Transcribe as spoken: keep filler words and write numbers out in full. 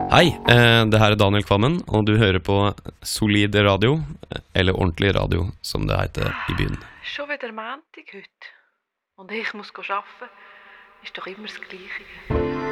Hei, eh, det her er Daniel Kvammen, og du hører på Solid Radio, eller ordentlig radio, som det heter i byen. Schon wieder Montag heute. Und ich muss arbeiten. Ist doch immer das Gleiche.